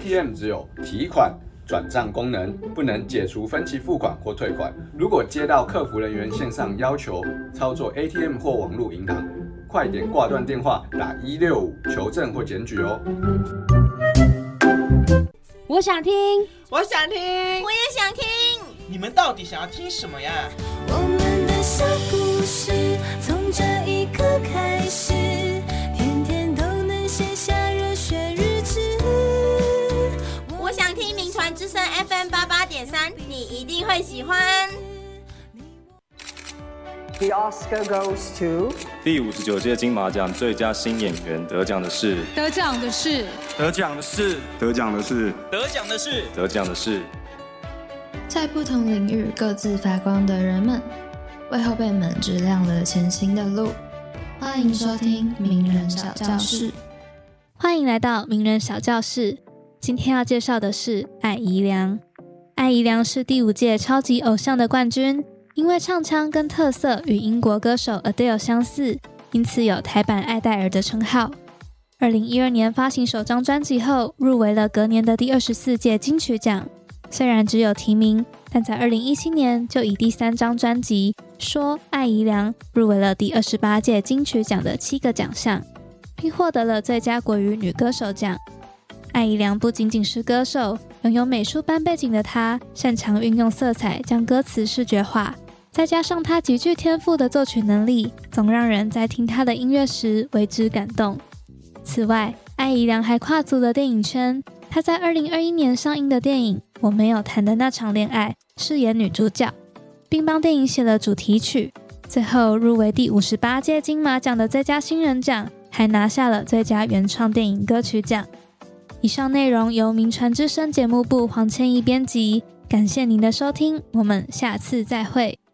ATM 只有提款、转账功能，不能解除分期付款或退款。如果接到客服人员线上要求操作 ATM 或网络银行，快点挂断电话，打165求证或检举哦。 我想听， 我想听， 我也想听。 你们到底想要听什么呀？ 我们的小故事从这一刻开始，天天都能写下热血日志。 我想听名传之声 FM88.3，你一定会喜欢。 The Oscar goes to 第59届金马奖最佳新演员得奖的是， 得奖的是， 得奖的是， 得奖的是， 得奖的是， 得奖的是。 在不同领域各自发光的人们，为后辈们指亮了前行的路。欢迎收听名人小教室。 欢迎来到名人小教室。今天要介绍的是艾怡良。艾怡良是第5届超级偶像的冠军，因为唱腔跟特色与英国歌手 Adele 相似，因此有台版艾黛尔的称号。2012年发行首张专辑后，入围了隔年的第24届金曲奖。虽然只有提名，但在2017年就以第3张专辑《说艾怡良》入围了第28届金曲奖的7个奖项，并获得了最佳国语女歌手奖。艾怡良不仅仅是歌手，拥有美术班背景的她，擅长运用色彩将歌词视觉化，再加上她极具天赋的作曲能力，总让人在听她的音乐时为之感动。此外，艾怡良还跨足了电影圈，她在2021年上映的电影《我没有谈的那场恋爱》饰演女主角，并帮电影写了主题曲，最后入围第58届金马奖的最佳新人奖，还拿下了最佳原创电影歌曲奖。以上内容由名传之声节目部黄千怡编辑，感谢您的收听，我们下次再会。